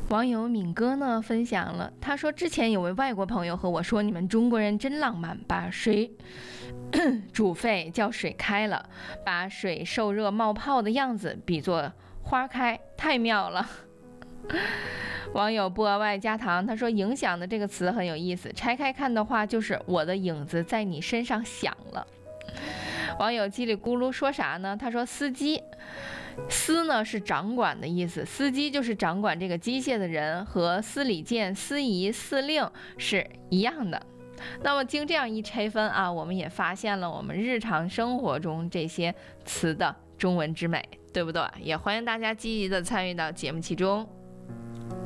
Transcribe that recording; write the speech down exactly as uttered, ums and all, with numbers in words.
网友敏哥呢分享了，他说之前有位外国朋友和我说，你们中国人真浪漫，把水煮沸叫水开了，把水受热冒泡的样子比作花开，太妙了。网友不额外加糖，他说影响的这个词很有意思，拆开看的话就是我的影子在你身上响了。网友叽里咕噜说啥呢？他说司机，司呢是掌管的意思，司机就是掌管这个机械的人，和司礼监、司仪、司令是一样的。那么经这样一拆分啊，我们也发现了我们日常生活中这些词的中文之美，对不对？也欢迎大家积极的参与到节目其中。